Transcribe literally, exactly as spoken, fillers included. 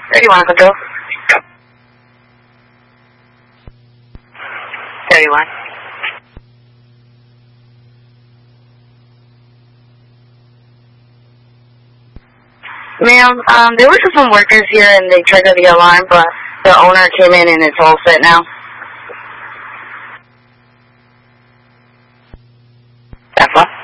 thirty-one, control. thirty-one. Ma'am, um, there were just some workers here and they triggered the alarm, but the owner came in and it's all set now. That's all.